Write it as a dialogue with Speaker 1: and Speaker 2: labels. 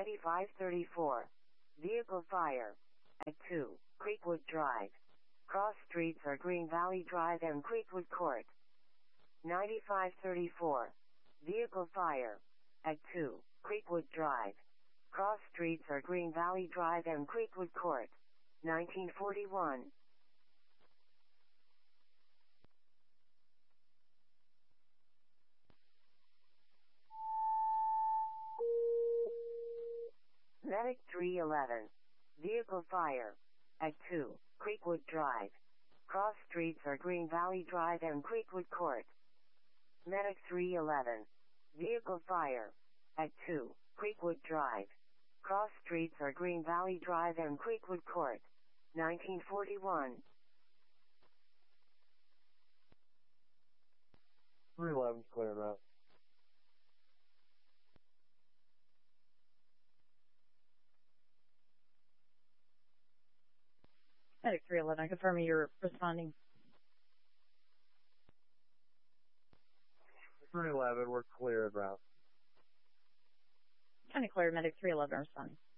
Speaker 1: 9534. Vehicle fire. At 2, Creekwood Drive. Cross streets are Green Valley Drive and Creekwood Court. 9534. Vehicle fire. At 2, Creekwood Drive. Cross streets are Green Valley Drive and Creekwood Court. 1941. Medic 311. Vehicle fire. At 2, Creekwood Drive. Cross streets are Green Valley Drive and Creekwood Court. Medic 311. Vehicle fire. At 2, Creekwood Drive. Cross streets are Green Valley Drive and Creekwood Court. 1941.
Speaker 2: 311's clear route.
Speaker 3: Medic 311, confirming you're responding.
Speaker 2: 311, we're clear of route.
Speaker 3: County Clear, Medic 311 responding.